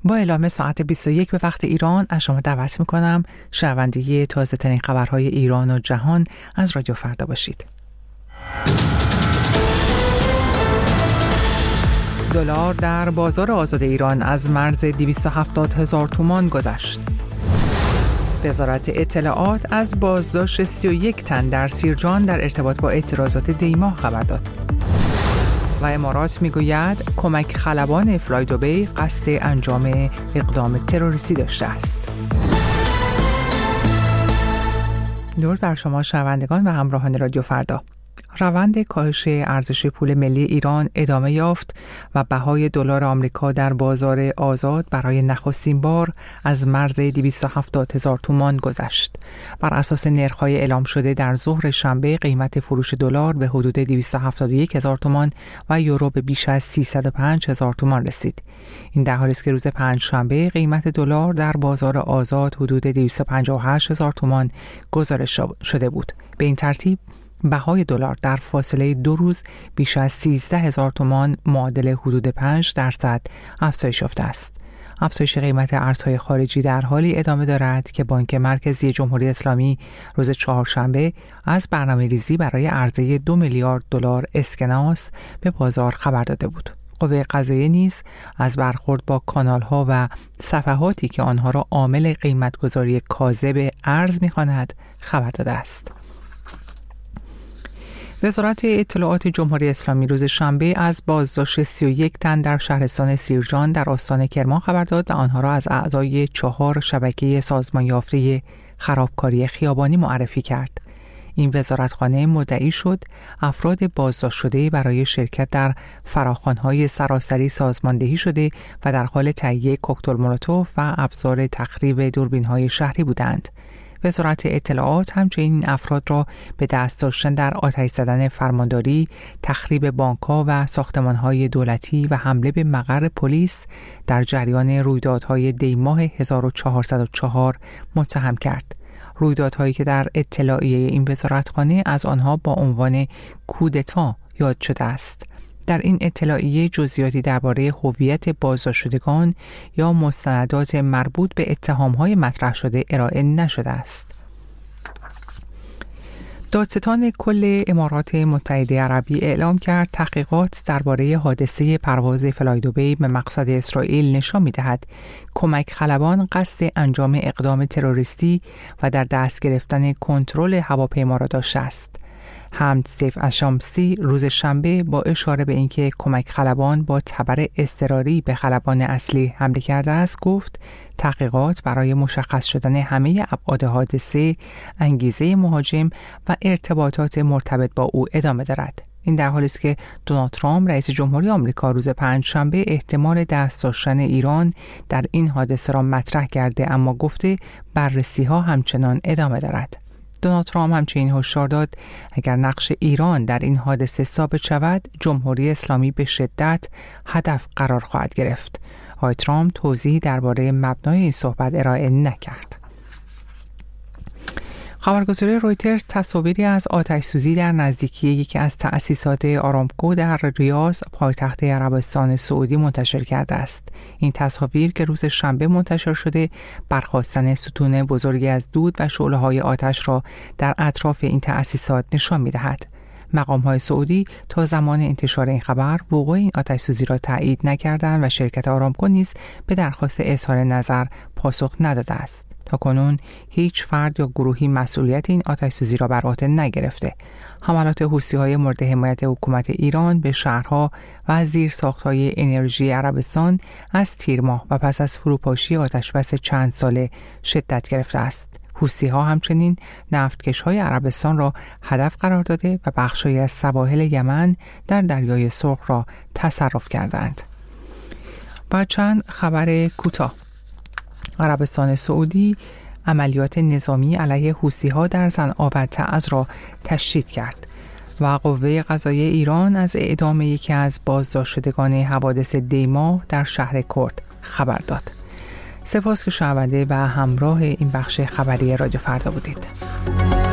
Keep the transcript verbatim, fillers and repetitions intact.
با اعلام ساعت بیست و یک به وقت ایران از شما دعوت میکنم شنونده تازه ترین خبرهای ایران و جهان از رادیو فردا باشید. دلار در بازار آزاد ایران از مرز دویست و هفتاد هزار تومان گذشت. وزارت اطلاعات از بازداشت سی و یک تن در سیرجان در ارتباط با اعتراضات دیما خبر داد. و امارات میگوید کمک خلبان فلای دبی قصد انجام اقدام تروریستی داشته است. درود بر شما شنوندگان و همراهان رادیو فردا. روند کاهش ارزش پول ملی ایران ادامه یافت و بهای دلار آمریکا در بازار آزاد برای نخستین بار از مرز دویست و هفتاد هزار تومان گذشت. بر اساس نرخ‌های اعلام شده در ظهر شنبه قیمت فروش دلار به حدود دویست و هفتاد و یک هزار تومان و یورو به بیش از سیصد و پنج هزار تومان رسید. این در حالی است که روز پنج شنبه قیمت دلار در بازار آزاد حدود دویست و پنجاه و هشت هزار تومان گزارش شده بود. به این ترتیب بهای دلار در فاصله دو روز بیش از سیزده هزار تومان معادل حدود پنج درصد افزایش یافته است. افزایش قیمت ارزهای خارجی در حالی ادامه دارد که بانک مرکزی جمهوری اسلامی روز چهارشنبه از برنامه‌ریزی برای عرضه دو میلیارد دلار اسکناس به بازار خبر داده بود. قوه قضاییه نیز از برخورد با کانال‌ها و صفحاتی که آنها را عامل قیمت‌گذاری کاذب ارز می‌خواند خبر داده است. وزارت اطلاعات جمهوری اسلامی روز شنبه از بازداشت سی و یک تن در شهرستان سیرجان در استان کرمان خبر داد و آنها را از اعضای چهار شبکه سازمان یافته خرابکاری خیابانی معرفی کرد. این وزارتخانه مدعی شد افراد بازداشت شده برای شرکت در فراخوان‌های سراسری سازماندهی شده و در حال تهیه کوکتل مولوتوف و ابزار تخریب دوربین‌های شهری بودند. وزارت اطلاعات همچنین افراد را به دست داشتن در آتش زدن فرمانداری، تخریب بانک‌ها و ساختمان‌های دولتی و حمله به مقر پلیس در جریان رویدادهای دیماه هزار و چهارصد و چهار متهم کرد. رویدادهایی که در اطلاعیه این وزارتخانه از آنها با عنوان کودتا یاد شده است. در این اطلاعیه جزئیاتی درباره هویت بازداشتشدگان یا مستندات مربوط به اتهام‌های مطرح شده ارائه نشده است. دادستان کل امارات متحده عربی اعلام کرد تحقیقات درباره حادثه پرواز فلای دبی به مقصد اسرائیل نشان می‌دهد کمک خلبان قصد انجام اقدام تروریستی و در دست گرفتن کنترل هواپیما را داشته است. حمد سیف الشامسی روز شنبه با اشاره به اینکه کمک خلبان با تبر اضطراری به خلبان اصلی حمله کرده است گفت تحقیقات برای مشخص شدن همه ابعاد حادثه، انگیزه مهاجم و ارتباطات مرتبط با او ادامه دارد. این در حالی است که دونالد ترامپ رئیس جمهوری آمریکا روز پنجشنبه احتمال دست داشتن ایران در این حادثه را مطرح کرده اما گفته بررسی‌ها همچنان ادامه دارد. دونالد ترامپ همچنین هشدار داد اگر نقش ایران در این حادثه ثابت شود جمهوری اسلامی به شدت هدف قرار خواهد گرفت. آقای ترامپ توضیحی درباره مبنای این صحبت ارائه نکرد. خبرگزاری رویترز تصاویری از آتش‌سوزی در نزدیکی یکی از تأسیسات آرامکو در ریاض پایتخت عربستان سعودی منتشر کرده است. این تصاویر که روز شنبه منتشر شده برخاستن ستون بزرگی از دود و شعله‌های آتش را در اطراف این تأسیسات نشان می‌دهد. مقام‌های سعودی تا زمان انتشار این خبر وقوع این آتش‌سوزی را تایید نکردند و شرکت آرامکو نیز به درخواست اظهار نظر پاسخ نداده است. تاکنون هیچ فرد یا گروهی مسئولیت این آتش‌سوزی را بر عهده نگرفته. حملات حوثی‌های مورد حمایت حکومت ایران به شهرها و زیرساخت‌های انرژی عربستان از تیر ماه و پس از فروپاشی آتشبس چند ساله شدت گرفته است. حوثی‌ها همچنین نفتکش‌های عربستان را هدف قرار داده و بخشی از سواحل یمن در دریای سرخ را تصرف کردند. با چند خبر کوتاه. عربستان سعودی عملیات نظامی علیه حوثی‌ها در صنعا تعز را تشدید کرد و قوه قضاییه ایران از اعدام یکی از بازداشتگان حوادث دیما در شهر کرد خبر داد. سپاس که شنونده و همراه این بخش خبری رادیو فردا بودید.